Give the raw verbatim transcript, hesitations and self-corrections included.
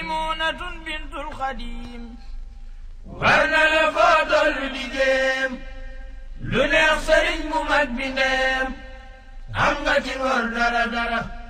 maymunatun bintul xadim war na la foo tollu di jéem lu neex sëriñ bu mag bi ndeem am nga ci ngor dara dara